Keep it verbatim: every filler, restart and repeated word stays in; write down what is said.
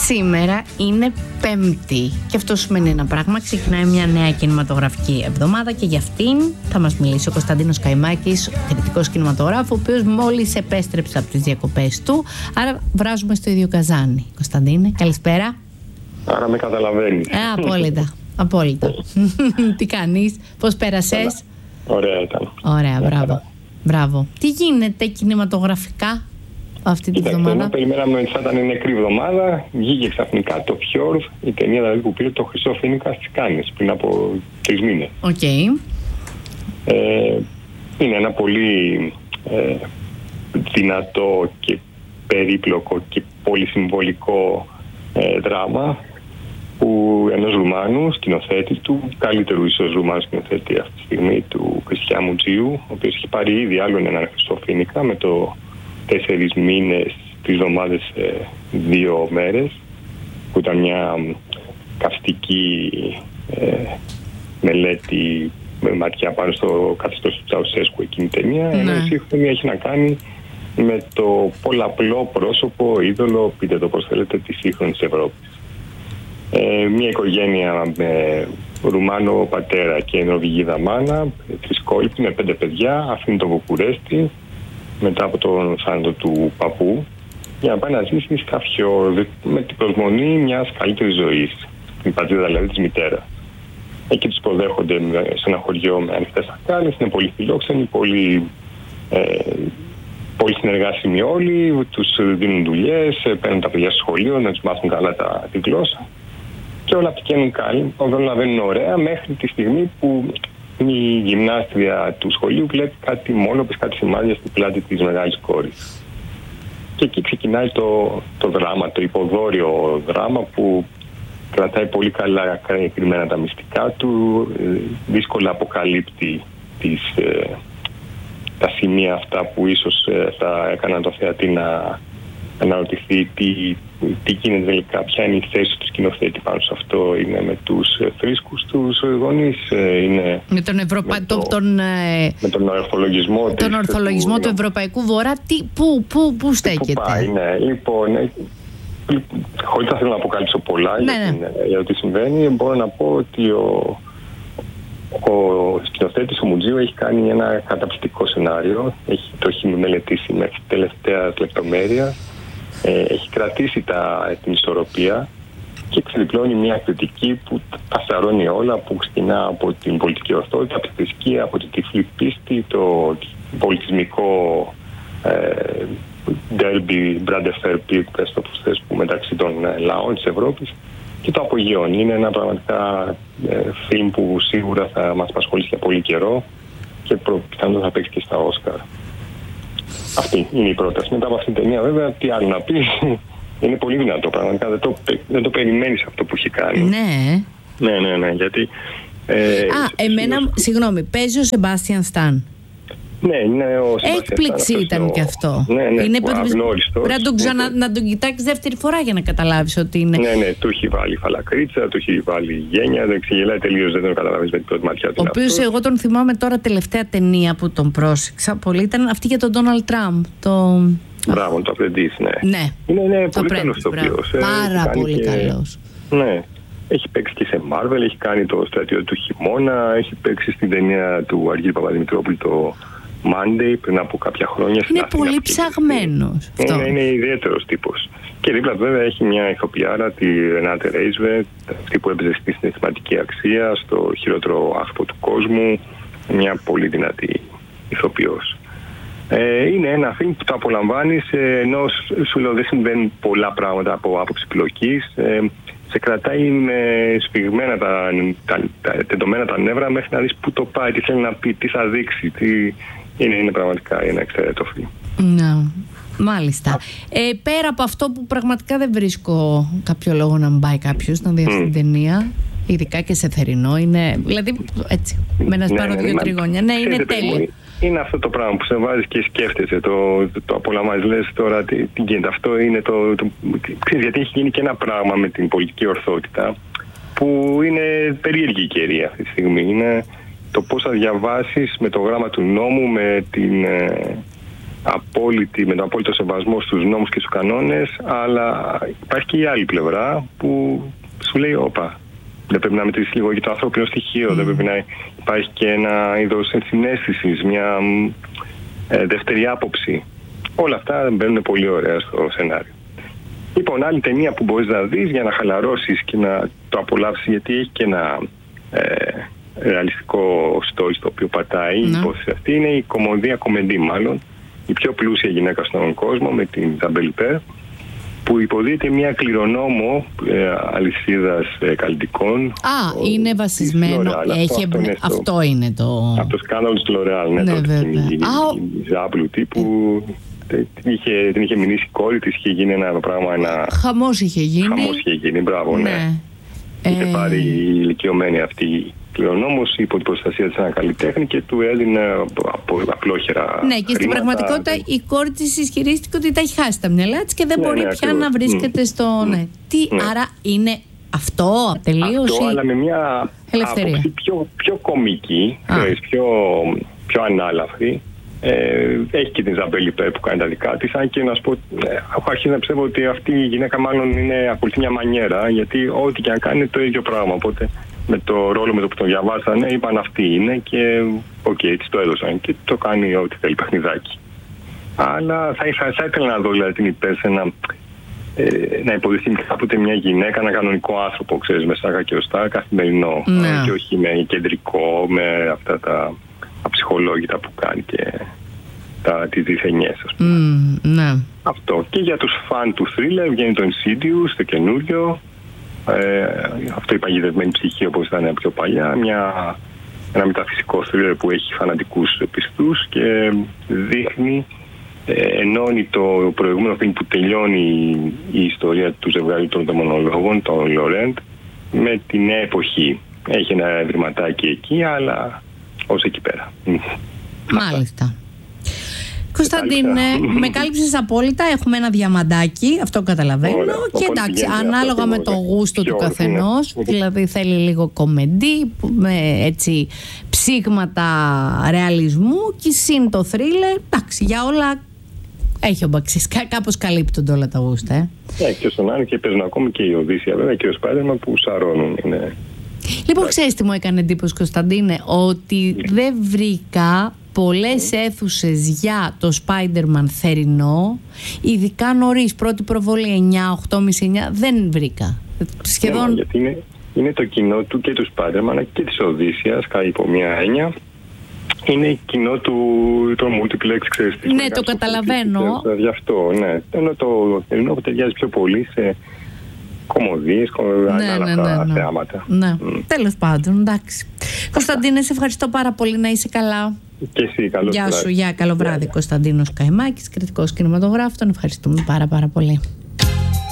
Σήμερα είναι Πέμπτη και αυτό σημαίνει ένα πράγμα. Ξεκινάει μια νέα κινηματογραφική εβδομάδα και για αυτήν θα μας μιλήσει ο Κωνσταντίνος Καϊμάκης, κριτικός κινηματογράφου, ο οποίος μόλις επέστρεψε από τις διακοπές του. Άρα βράζουμε στο ίδιο καζάνι. Κωνσταντίνε, καλησπέρα. Άρα με καταλαβαίνεις. Ε, απόλυτα. Απόλυτα. Τι κάνεις, πώς πέρασες? Ωραία ήταν. Ωραία, μπράβο. Μπράβο. Τι γίνεται κινηματογραφικά αυτή τη εβδομάδα? Ενώ περιμέναμε ότι θα ήταν νεκρή εβδομάδα, βγήκε ξαφνικά το Fjord, η ταινία δηλαδή που πήρε το Χρυσό Φοίνικα στις Κάνες πριν από τρεις μήνες. Οκ. Okay. Ε, είναι ένα πολύ ε, δυνατό και περίπλοκο και πολύ συμβολικό ε, δράμα που ενός Ρουμάνου σκηνοθέτη του, καλύτερου ίσως Ρουμάνου σκηνοθέτη αυτή τη στιγμή, του Κριστιαν Μουτζίου, ο οποίος έχει πάρει ήδη άλλον έναν Χρυσό Φοίνικα με το τέσσερις μήνες, τρεις εβδομάδες, ε, δύο μέρες, που ήταν μια καυστική ε, μελέτη με ματιά πάνω στο καθεστώς του Τσαουσέσκου εκείνη η ταινία, ναι. Ενώ η σύγχρονη έχει να κάνει με το πολλαπλό πρόσωπο, είδωλο, πείτε το πώς θέλετε, της σύγχρονης Ευρώπης. Ε, μια οικογένεια με Ρουμάνο πατέρα και Νορβηγίδα μάνα, τρισκόληπτη με πέντε παιδιά, αφήνει το Βουκουρέστι μετά από τον θάνατο του παππού για να πάει να ζήσει κάποιο, με την προσμονή μιας καλύτερης ζωής, την πατρίδα δηλαδή της μητέρας. Εκεί τους υποδέχονται σε ένα χωριό με ανοιχτές σακάλες, είναι πολύ φιλόξενοι, πολύ, ε, πολύ συνεργάσιμοι όλοι, τους δίνουν δουλειές, παίρνουν τα παιδιά στο σχολείο να τους μάθουν καλά τα, τη γλώσσα και όλα πηγαίνουν καλή, όλα βαίνουν ωραία μέχρι τη στιγμή που η γυμνάστρια του σχολείου βλέπει κάτι μόνοπες, κάτι σημάδια στην πλάτη της μεγάλης κόρης. Και εκεί ξεκινάει το, το δράμα, το υποδόριο δράμα που κρατάει πολύ καλά κρυμμένα τα μυστικά του, δύσκολα αποκαλύπτει τις, ε, τα σημεία αυτά που ίσως ε, θα έκαναν το θεατή να αναρωτηθεί τι, τι γίνεται τελικά, ποια είναι η θέση του σκηνοθέτη πάνω σε αυτό. Είναι με τους θρήσκους τους γονείς, είναι με τον, Ευρωπα... με το... τον, με τον ορθολογισμό, τον ορθολογισμό του... του Ευρωπαϊκού Βορρά. Τι... Πού, πού, πού στέκεται? Πού πάει, ναι. Λοιπόν, χωρίς να θέλω να αποκαλύψω πολλά, ναι, για, ναι. για ό,τι συμβαίνει, μπορώ να πω ότι ο, ο σκηνοθέτης, ο Μουτζίου, έχει κάνει ένα καταπληκτικό σενάριο. Έχει, το έχει μελετήσει μέχρι τελευταία λεπτομέρεια. Ε, έχει κρατήσει τα, την ισορροπία και ξεδιπλώνει μια κριτική που τα σαρώνει όλα, που ξεκινά από την πολιτική ορθότητα, από τη θρησκεία, από την τυφλή πίστη, το πολιτισμικό ε, derby, brother που μεταξύ των λαών της Ευρώπης, και το απογειώνει. Είναι ένα πραγματικά ε, φιλμ που σίγουρα θα μας απασχολήσει για πολύ καιρό και πιθανότατα θα παίξει και στα Όσκαρ. Αυτή είναι η πρόταση. Μετά από αυτήν την ταινία, βέβαια, τι άλλο να πεις. Είναι πολύ δυνατό πραγματικά. Δεν το, δεν το περιμένεις αυτό που έχει κάνει. Ναι. Ναι, ναι, ναι. Γιατί. Ε, Α, εμένα, συγγνώμη, παίζει ο Σεμπάστιαν Σταν. Ναι, είναι ο έκπληξη ήταν ο... και αυτό. Ναι, ναι, είναι που αυλόριστος. Πρέπει να τον, ξανα... να τον κοιτάξεις δεύτερη φορά για να καταλάβεις ότι είναι. Ναι, ναι, του έχει βάλει φαλακρίτσα, του έχει βάλει γένια, δεν ξεγελάει τελείως, δεν τον καταλαβαίνεις με την πρώτη ματιά. Ο οποίος εγώ τον θυμάμαι τώρα, τελευταία ταινία που τον πρόσεξα πολύ ήταν αυτή για τον Ντόναλντ Τραμπ. Το... Μπράβο, το Apprentice, ναι. Ναι, είναι, είναι πολύ καλός τοπίος. Πάρα πολύ και... καλός. Ναι. Έχει παίξει και σε Marvel, έχει κάνει το στρατιώτη του χειμώνα, έχει παίξει στην ταινία του Αργύρη Παπαδημητρόπουλου το Monday πριν από κάποια χρόνια. Είναι πολύ ψαγμένος. Είναι, είναι ιδιαίτερος τύπος. Και δίπλα βέβαια έχει μια ηθοποιάρα, τη Ρενάτε Ρέισβε, αυτή που έπαιζε στη συναισθηματική αξία, στο χειρότερο άνθρωπο του κόσμου. Μια πολύ δυνατή ηθοποιός. Ε, είναι ένα φιλμ που το απολαμβάνεις, ε, ενώ σου λέω δεν συμβαίνουν πολλά πράγματα από άποψη πλοκής. Ε, σε κρατάει με σφιγμένα τα, τα, τα, τεντωμένα τα νεύρα μέχρι να δεις πού το πάει, τι θέλει να πει, τι θα δείξει. Τι... Είναι, είναι πραγματικά ένα εξαιρετικό φιλμ. Ναι, μάλιστα. Ε, πέρα από αυτό που πραγματικά δεν βρίσκω κάποιο λόγο να μην πάει κάποιος να δει αυτή την ταινία, ειδικά και σε θερινό, είναι, δηλαδή έτσι, με ένα σπάρο δύο τριγώνια. Ναι, είναι τέλειο. Είναι αυτό το πράγμα που σε βάζει και σκέφτεσαι, το, το, το απολαμβάνεις, λες τώρα τι, τι γίνεται. Αυτό είναι το, το, ξέρεις, γιατί έχει γίνει και ένα πράγμα με την πολιτική ορθότητα που είναι περίεργη η καιρή αυτή τη στιγμή. Είναι το πώς θα διαβάσεις με το γράμμα του νόμου, με την, ε, απόλυτη, με τον απόλυτο σεβασμό στους νόμους και στους κανόνες, αλλά υπάρχει και η άλλη πλευρά που σου λέει όπα, δεν πρέπει να μετρήσει λίγο και το ανθρώπινο στοιχείο, mm. δεν πρέπει να υπάρχει και ένα είδος ενσυναίσθησης, μια ε, δεύτερη άποψη. Όλα αυτά μπαίνουν πολύ ωραία στο σενάριο. Λοιπόν, άλλη ταινία που μπορείς να δεις για να χαλαρώσεις και να το απολαύσεις, γιατί έχει και ένα ε, ρεαλιστικό story στο οποίο πατάει η υπόθεση αυτή, είναι η κομμωδία κομμεντή μάλλον, η πιο πλούσια γυναίκα στον κόσμο, με την Ιζαμπέλ Huppert, που υποδείται μια κληρονόμο ε, αλυσίδας ε, καλλιτικών. Α, ο, είναι βασισμένο. Έχει αυτό, αυτό, αυτό είναι το... Από το σκάνδαλο της L'Oréal, ναι, ναι, τότε, βέβαια. η, η, η Ζάπλου τύπου την είχε, την είχε μηνύσει η κόρη της, είχε γίνει ένα πράγμα, ένα... Χαμός είχε γίνει. Χαμός είχε γίνει, μπράβο, ναι. ναι. Είχε ε... πάρει η ηλικιωμένη αυτή κληρονόμος υπό την προστασία της ένα καλλιτέχνη και του έδινε απλόχερα. Ναι, και στην πραγματικότητα ναι. η κόρη της ισχυρίστηκε ότι τα έχει χάσει τα μυαλά της και δεν ναι, μπορεί ναι, πια να βρίσκεται mm. στο. Mm. Ναι. Τι, mm. άρα είναι αυτό τελείως. Αυτό, ή... αλλά με μια ελευθερία. Άποψη πιο, πιο κομική, ξέρεις, πιο, πιο ανάλαφρη. Ε, έχει και την Ιζαμπέλ Huppert που κάνει τα δικά της, αν και να σου πω, ε, έχω αρχίσει να πιστεύω ότι αυτή η γυναίκα μάλλον είναι, ακολουθεί μια μανιέρα, γιατί ό,τι και να κάνει είναι το ίδιο πράγμα. Οπότε με το ρόλο με το που τον διαβάσανε, είπαν αυτή είναι και οκ, okay, της το έδωσαν και το κάνει ό,τι θέλει παιχνιδάκι. Αλλά θα, θα, θα ήθελα να δω δηλαδή την Huppert σε ένα, ε, να υποδεχθεί κάποτε μια γυναίκα, ένα κανονικό άνθρωπο, ξέρεις, με σάγα και οστά, καθημερινό. Ναι. Ε, και όχι με κεντρικό, με αυτά τα αψυχολόγητα που κάνει και τα, τις διθενιές, ας πούμε. Mm, ναι. Αυτό. Και για τους φαν του thriller βγαίνει το Insidious, το καινούριο. Ε, αυτό η παγιδευμένη ψυχή όπως ήταν πιο παλιά. Μια, ένα μεταφυσικό thriller που έχει φανατικούς πιστούς και δείχνει, ε, ενώνει το προηγούμενο film που τελειώνει η ιστορία του ζευγαριού των δαιμονολόγων, των Laurent, με τη νέα εποχή. Έχει ένα ευρηματάκι εκεί, αλλά ως εκεί πέρα. Μάλιστα. Κωνσταντίνε, με κάλυψες απόλυτα. Έχουμε ένα διαμαντάκι, αυτό καταλαβαίνω. Ωραία, και εντάξει, ανάλογα με το γούστο του καθενός. Ναι. Δηλαδή θέλει λίγο κομμεντί, με έτσι ψήγματα ρεαλισμού και συν το θρίλερ. Εντάξει, για όλα έχει ο Μπαξής. Κάπως καλύπτονται όλα τα γούστα. Ε. Ναι, και όσον είναι και παίζουν ακόμη και η Οδύσσια βέβαια και ο Spider-Man που σαρώνουν. Είναι... Λοιπόν, ξέρεις τι μου έκανε εντύπωση, Κωνσταντίνε, ότι δεν βρήκα πολλές αίθουσες για το Spider-Man θερινό, ειδικά νωρίς, πρώτη προβολή εννιά, οκτώ και μισή, εννιά, δεν βρήκα. Σχεδόν... Ναι, γιατί είναι, είναι το κοινό του και του Spider-Man και της Οδύσσιας, κατά υπό μία έννοια. Είναι κοινό του το multiplex, ξέρεις. Ναι, το καταλαβαίνω. Γι' αυτό, ναι. Ενώ το θερινό που ταιριάζει πιο πολύ σε κομμωδίες, ναι, άλλα ναι, ναι, ναι. θεάματα. Ναι. Mm. Τέλος πάντων, εντάξει. Κωνσταντίνε, σε ευχαριστώ πάρα πολύ, να είσαι καλά. Και εσύ, καλό βράδυ. Γεια σου, γεια, καλό βράδυ. Κωνσταντίνος Καϊμάκης, κριτικός κινηματογράφου. Τον ευχαριστούμε πάρα πάρα πολύ.